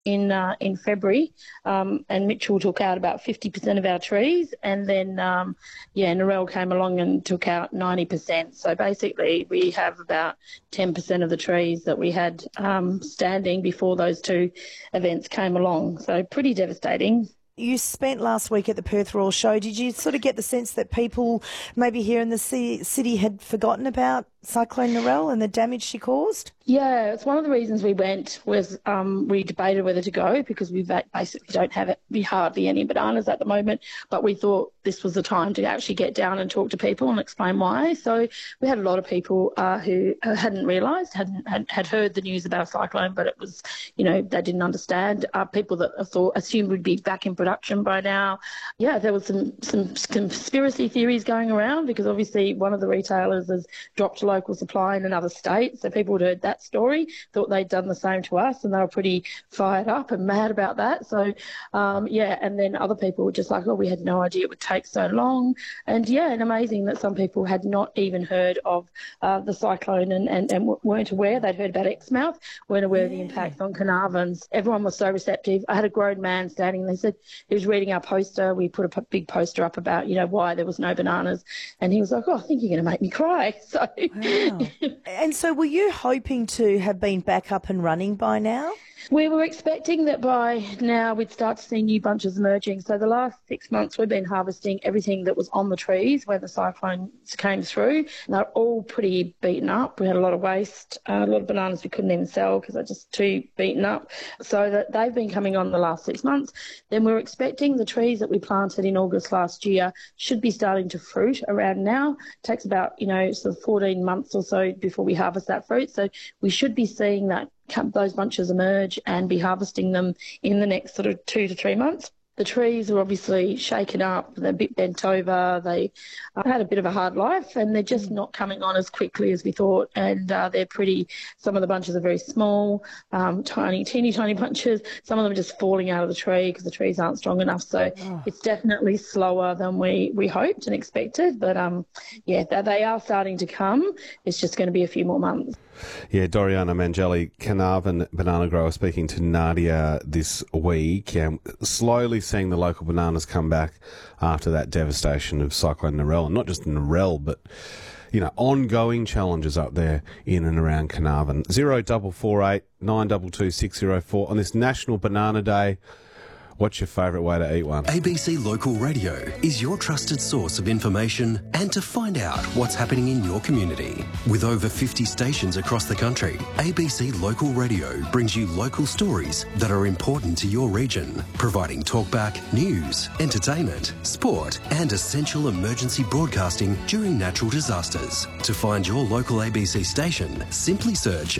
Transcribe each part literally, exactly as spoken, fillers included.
in uh, in February, um, and Mitchell took out about fifty percent of our trees, and then um, yeah, Narelle came along and took out ninety percent. So basically, we have about ten percent of the trees that we had um, standing before those two events came along. So pretty devastating. You spent last week at the Perth Royal Show. Did you sort of get the sense that people maybe here in the city had forgotten about Cyclone Narelle and the damage she caused? Yeah, it's one of the reasons we went was um, we debated whether to go because we basically don't have it, hardly any bananas at the moment, but we thought this was the time to actually get down and talk to people and explain why. So we had a lot of people uh, who hadn't realised, hadn't had, had heard the news about a cyclone, but it was, you know, they didn't understand. Uh, people that thought assumed we'd be back in production by now. Yeah, there was some some conspiracy theories going around because obviously one of the retailers has dropped local supply in another state, so people had heard that story, thought they'd done the same to us, and they were pretty fired up and mad about that. So, um, yeah, and then other people were just like, oh, we had no idea it would take so long. And, yeah, and amazing that some people had not even heard of uh, the cyclone and, and, and weren't aware. They'd heard about Exmouth, weren't aware of the impacts on Carnarvon's. Everyone was so receptive. I had a grown man standing, they said he was reading our poster. We put a big poster up about, you know, why there was no bananas. And he was like, oh, I think you're going to make me cry. So, wow. And so were you hoping to have been back up and running by now? We were expecting that by now we'd start to see new bunches emerging. So the last six months we've been harvesting everything that was on the trees when the cyclone came through. And they're all pretty beaten up. We had a lot of waste, uh, a lot of bananas we couldn't even sell because they're just too beaten up. So that they've been coming on the last six months. Then we're expecting the trees that we planted in August last year should be starting to fruit around now. It takes about, you know, sort of fourteen months or so before we harvest that fruit. So we should be seeing that those bunches emerge and be harvesting them in the next sort of two to three months. The trees are obviously shaken up, they're a bit bent over, they uh, had a bit of a hard life and they're just not coming on as quickly as we thought, and uh, they're pretty, some of the bunches are very small, um, tiny, teeny tiny bunches, some of them are just falling out of the tree because the trees aren't strong enough, so oh. It's definitely slower than we, we hoped and expected, but um, yeah, they are starting to come, it's just going to be a few more months. Yeah, Doriana Mangelli, Carnarvon banana grower, speaking to Nadia this week. Um, slowly seeing the local bananas come back after that devastation of Cyclone Narelle, and not just Narelle, but you know, ongoing challenges up there in and around Carnarvon. Zero double four eight nine double two six zero four on this National Banana Day. What's your favourite way to eat one? A B C Local Radio is your trusted source of information and to find out what's happening in your community. With over fifty stations across the country, A B C Local Radio brings you local stories that are important to your region, providing talkback, news, entertainment, sport and essential emergency broadcasting during natural disasters. To find your local A B C station, simply search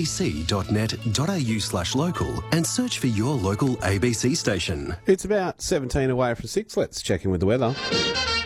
abc.net.au slash local and search for your local A B C station. It's about seventeen away from six. Let's check in with the weather.